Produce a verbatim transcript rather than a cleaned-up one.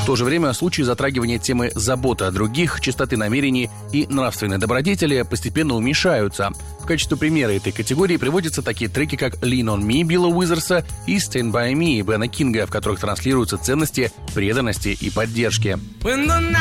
то же время случаи затрагивания темы заботы о других, чистоты намерений и нравственной добродетели постепенно уменьшаются. В качестве примера этой категории приводятся такие треки, как «Lean on Me» Билла Уизерса и «Stand by Me» Бена Кинга, в которых транслируются ценности преданности и поддержки.